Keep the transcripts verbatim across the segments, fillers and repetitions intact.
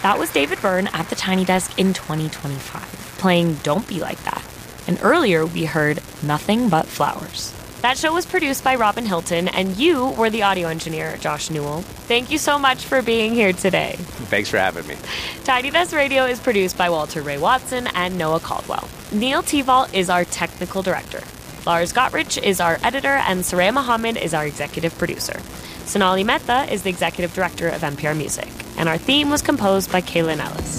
That was David Byrne at the Tiny Desk in twenty twenty-five, playing Don't Be Like That. And earlier we heard Nothing But Flowers. That show was produced by Robin Hilton, and you were the audio engineer, Josh Newell. Thank you so much for being here today. Thanks for having me. Tiny Desk Radio is produced by Walter Ray Watson and Noah Caldwell. Neil Teval is our technical director. Lars Gottrich is our editor, and Saraya Mohammed is our executive producer. Sonali Mehta is the executive director of N P R Music, and our theme was composed by Kaylin Ellis.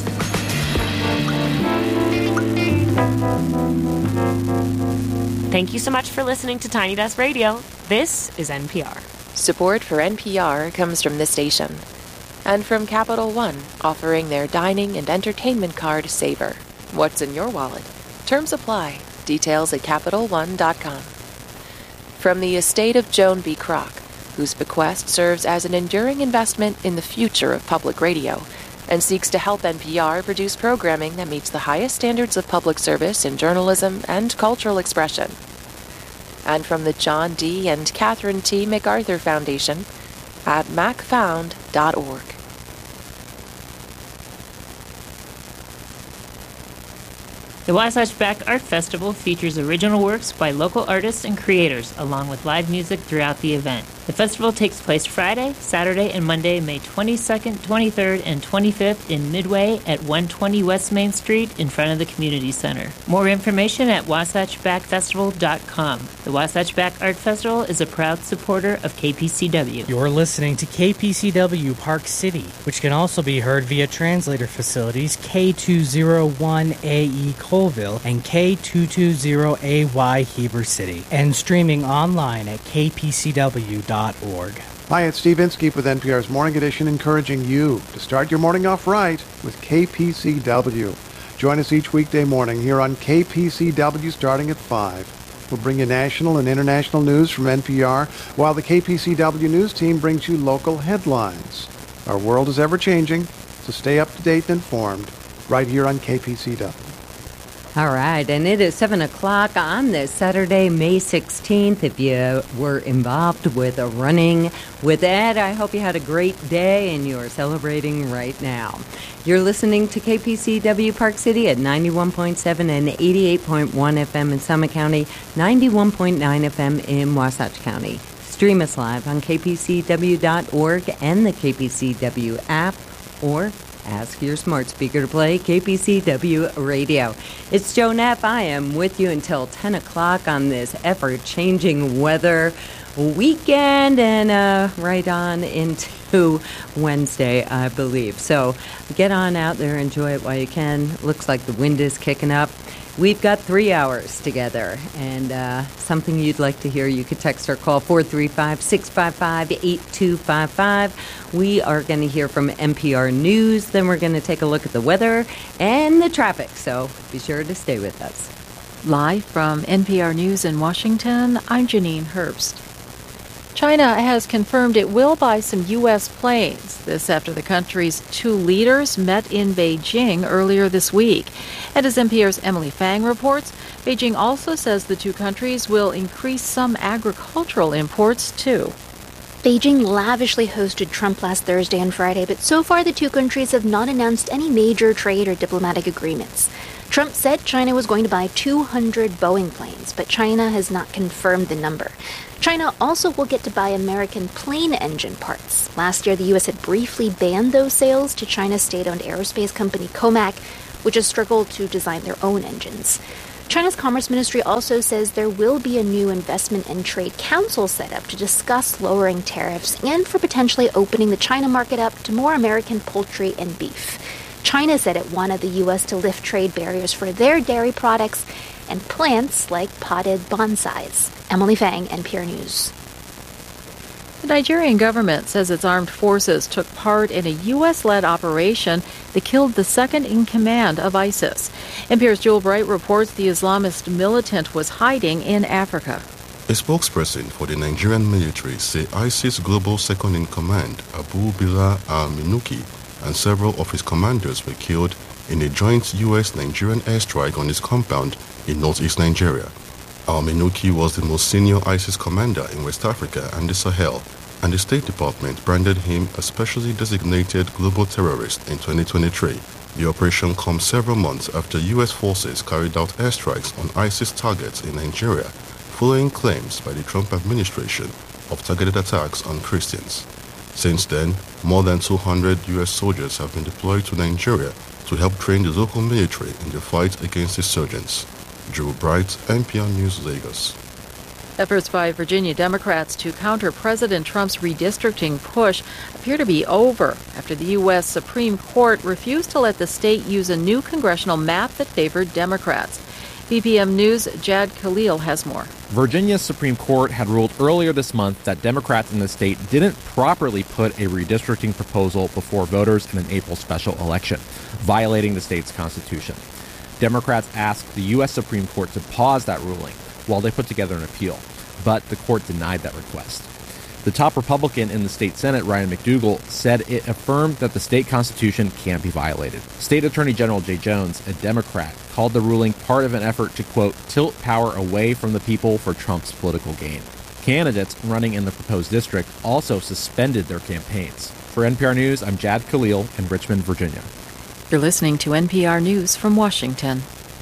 Thank you so much for listening to Tiny Desk Radio. This is N P R. Support for N P R comes from this station and from Capital One, offering their dining and entertainment card Saver. What's in your wallet? Terms apply. Details at Capital One dot com. From the estate of Joan B. Kroc, whose bequest serves as an enduring investment in the future of public radio and seeks to help N P R produce programming that meets the highest standards of public service in journalism and cultural expression. And from the John D. and Catherine T. MacArthur Foundation at mac found dot org. The Wasatch Back Art Festival features original works by local artists and creators, along with live music throughout the event. The festival takes place Friday, Saturday, and Monday, May twenty-second, twenty-third, and twenty-fifth in Midway at one twenty West Main Street in front of the Community Center. More information at wasatch back festival dot com. The Wasatch Back Art Festival is a proud supporter of K P C W. You're listening to K P C W Park City, which can also be heard via translator facilities K two oh one A E Colville and K two twenty A Y Heber City, and streaming online at k p c w dot org. Hi, it's Steve Inskeep with N P R's Morning Edition, encouraging you to start your morning off right with K P C W. Join us each weekday morning here on K P C W starting at five. We'll bring you national and international news from N P R, while the K P C W News team brings you local headlines. Our world is ever-changing, so stay up to date and informed right here on K P C W. All right, and it is seven o'clock on this Saturday, May sixteenth. If you were involved with a running with Ed, I hope you had a great day and you are celebrating right now. You're listening to K P C W Park City at ninety-one point seven and eighty-eight point one F M in Summit County, ninety-one point nine F M in Wasatch County. Stream us live on k p c w dot org and the K P C W app, or ask your smart speaker to play K P C W Radio. It's Joan Neff. I am with you until ten o'clock on this ever-changing weather weekend and uh, right on into Wednesday, I believe. So get on out there, enjoy it while you can. Looks like the wind is kicking up. We've got three hours together, and uh, something you'd like to hear, you could text or call four three five, six five five, eight two five five. We are going to hear from N P R News, then we're going to take a look at the weather and the traffic, so be sure to stay with us. Live from N P R News in Washington, I'm Janine Herbst. China has confirmed it will buy some U S planes. This after the country's two leaders met in Beijing earlier this week. And as N P R's Emily Fang reports, Beijing also says the two countries will increase some agricultural imports, too. Beijing lavishly hosted Trump last Thursday and Friday, but so far the two countries have not announced any major trade or diplomatic agreements. Trump said China was going to buy two hundred Boeing planes, but China has not confirmed the number. China also will get to buy American plane engine parts. Last year, the U S had briefly banned those sales to China's state-owned aerospace company Comac, which has struggled to design their own engines. China's Commerce Ministry also says there will be a new investment and trade council set up to discuss lowering tariffs and for potentially opening the China market up to more American poultry and beef. China said it wanted the U S to lift trade barriers for their dairy products and plants like potted bonsais. Emily Fang, N P R News. The Nigerian government says its armed forces took part in a U S-led operation that killed the second-in-command of ISIS. N P R's Joel Bright reports the Islamist militant was hiding in Africa. A spokesperson for the Nigerian military said ISIS global second-in-command, Abu Bilal al-Minuki, and several of his commanders were killed in a joint U S-Nigerian airstrike on his compound in northeast Nigeria. Al-Minuki was the most senior ISIS commander in West Africa and the Sahel, and the State Department branded him a specially designated global terrorist in twenty twenty-three. The operation comes several months after U S forces carried out airstrikes on ISIS targets in Nigeria, following claims by the Trump administration of targeted attacks on Christians. Since then, more than two hundred U S soldiers have been deployed to Nigeria to help train the local military in the fight against insurgents. Drew Bright, N P R News, Lagos. Efforts by Virginia Democrats to counter President Trump's redistricting push appear to be over after the U S Supreme Court refused to let the state use a new congressional map that favored Democrats. B P M News' Jad Khalil has more. Virginia's Supreme Court had ruled earlier this month that Democrats in the state didn't properly put a redistricting proposal before voters in an April special election, violating the state's constitution. Democrats asked the U S Supreme Court to pause that ruling while they put together an appeal, but the court denied that request. The top Republican in the state Senate, Ryan McDougal, said it affirmed that the state constitution can't be violated. State Attorney General Jay Jones, a Democrat, called the ruling part of an effort to, quote, tilt power away from the people for Trump's political gain. Candidates running in the proposed district also suspended their campaigns. For N P R News, I'm Jad Khalil in Richmond, Virginia. You're listening to N P R News from Washington.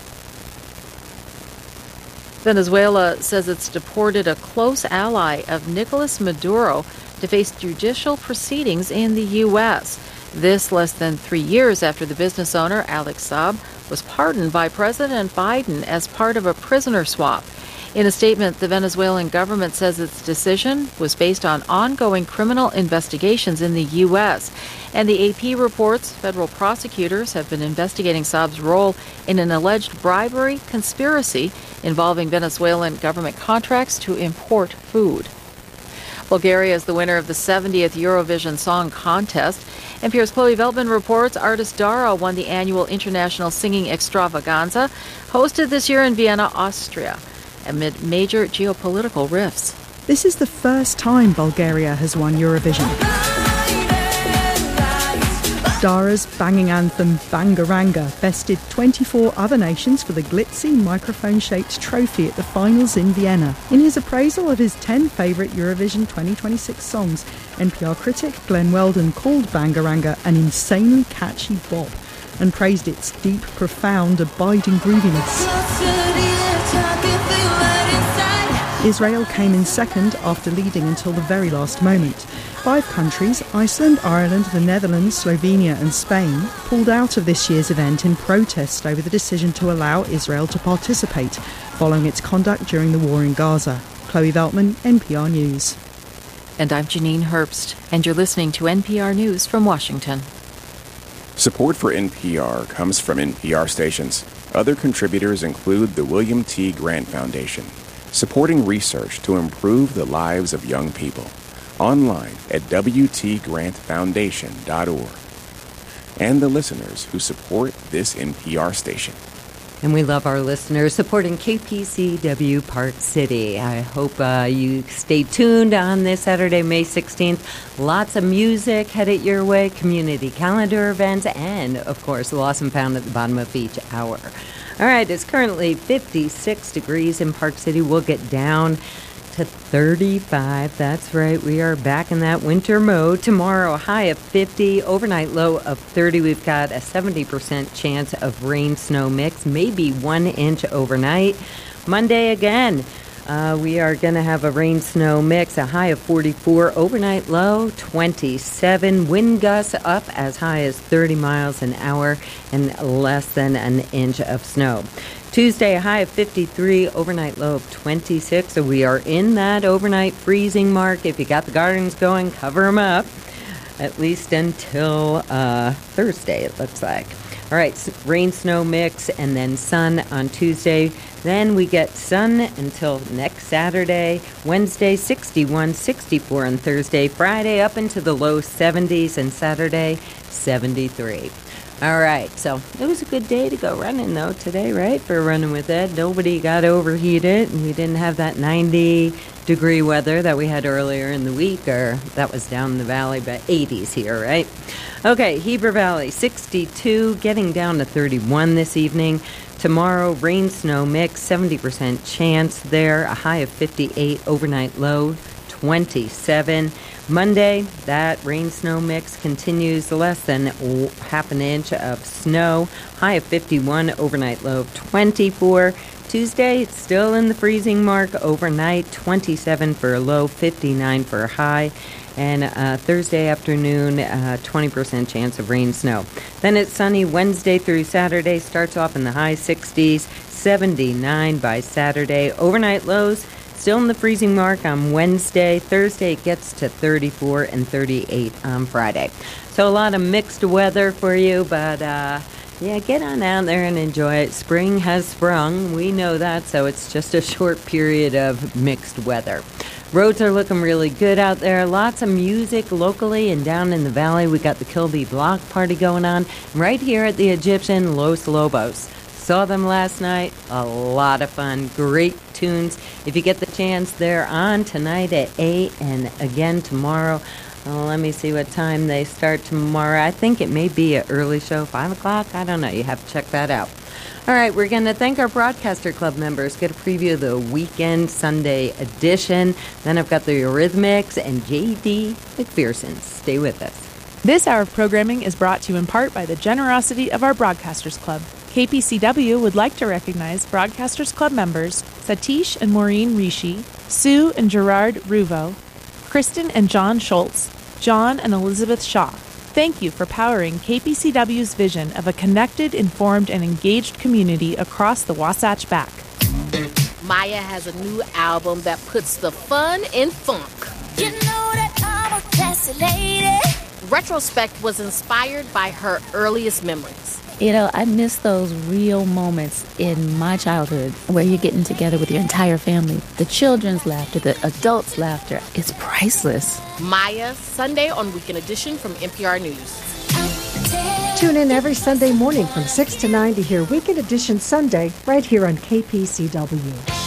Venezuela says it's deported a close ally of Nicolas Maduro to face judicial proceedings in the U S. This less than three years after the business owner, Alex Saab, was pardoned by President Biden as part of a prisoner swap. In a statement, the Venezuelan government says its decision was based on ongoing criminal investigations in the U S. And the A P reports federal prosecutors have been investigating Saab's role in an alleged bribery conspiracy involving Venezuelan government contracts to import food. Bulgaria is the winner of the seventieth Eurovision Song Contest. N P R's Chloe Veltman reports artist Dara won the annual International Singing Extravaganza, hosted this year in Vienna, Austria, amid major geopolitical rifts. This is the first time Bulgaria has won Eurovision. Dara's banging anthem Bangaranga bested twenty-four other nations for the glitzy microphone-shaped trophy at the finals in Vienna. In his appraisal of his ten favourite Eurovision twenty twenty-six songs, N P R critic Glenn Weldon called Bangaranga an insanely catchy bop and praised its deep, profound, abiding grooviness. Israel came in second after leading until the very last moment. Five countries, Iceland, Ireland, the Netherlands, Slovenia and Spain, pulled out of this year's event in protest over the decision to allow Israel to participate, following its conduct during the war in Gaza. Chloe Veltman, N P R News. And I'm Janine Herbst, and you're listening to N P R News from Washington. Support for N P R comes from N P R stations. Other contributors include the William T. Grant Foundation, supporting research to improve the lives of young people. Online at w t grant foundation dot org. And the listeners who support this N P R station. And we love our listeners supporting K P C W Park City. I hope uh, you stay tuned on this Saturday, May sixteenth. Lots of music headed your way, community calendar events, and, of course, the Lost and Found at the bottom of each hour. All right, it's currently fifty-six degrees in Park City. We'll get down to thirty-five. That's right. We are back in that winter mode. Tomorrow, high of fifty, overnight low of thirty. We've got a seventy percent chance of rain snow mix, maybe one inch overnight. Monday again, uh, we are going to have a rain snow mix, a high of forty-four, overnight low twenty-seven. Wind gusts up as high as thirty miles an hour and less than an inch of snow. Tuesday, a high of fifty-three, overnight low of twenty-six. So we are in that overnight freezing mark. If you got the gardens going, cover them up, at least until uh, Thursday, it looks like. All right, rain, snow mix, and then sun on Tuesday. Then we get sun until next Saturday. Wednesday, sixty-one, sixty-four on Thursday. Friday, up into the low seventies, and Saturday, seventy-three. All right, so it was a good day to go running, though, today, right, for Running with Ed. Nobody got overheated, and we didn't have that ninety-degree weather that we had earlier in the week, or that was down in the valley, but eighties here, right? Okay, Heber Valley, sixty-two, getting down to thirty-one this evening. Tomorrow, rain, snow mix, seventy percent chance there, a high of fifty-eight, overnight low twenty-seven. Monday, that rain-snow mix continues, less than half an inch of snow, high of fifty-one, overnight low of twenty-four. Tuesday, it's still in the freezing mark overnight, twenty-seven for a low, fifty-nine for a high. And uh, Thursday afternoon, uh, twenty percent chance of rain, snow. Then it's sunny Wednesday through Saturday, starts off in the high sixties, seventy-nine by Saturday. Overnight lows, still in the freezing mark on Wednesday. Thursday, it gets to thirty-four and thirty-eight on Friday. So a lot of mixed weather for you, but uh, yeah, get on out there and enjoy it. Spring has sprung. We know that, so it's just a short period of mixed weather. Roads are looking really good out there. Lots of music locally and down in the valley. We got the Kilby Block Party going on right here at the Egyptian Los Lobos. Saw them last night. A lot of fun. Great tunes. If you get the chance, they're on tonight at eight and again tomorrow. Oh, let me see what time they start tomorrow. I think it may be an early show, five o'clock. I don't know. You have to check that out. All right, we're going to thank our Broadcaster Club members. Get a preview of the weekend Sunday edition. Then I've got the Eurythmics and J D McPherson. Stay with us. This hour of programming is brought to you in part by the generosity of our Broadcasters Club. K P C W would like to recognize Broadcasters Club members Satish and Maureen Rishi, Sue and Gerard Ruvo, Kristen and John Schultz, John and Elizabeth Shaw. Thank you for powering K P C W's vision of a connected, informed, and engaged community across the Wasatch Back. Maya has a new album that puts the fun in funk. You know that I'm a classy lady. Retrospect was inspired by her earliest memories. You know, I miss those real moments in my childhood where you're getting together with your entire family. The children's laughter, the adults' laughter, it's priceless. Maya, Sunday on Weekend Edition from N P R News. Tune in every Sunday morning from six to nine to hear Weekend Edition Sunday right here on K P C W.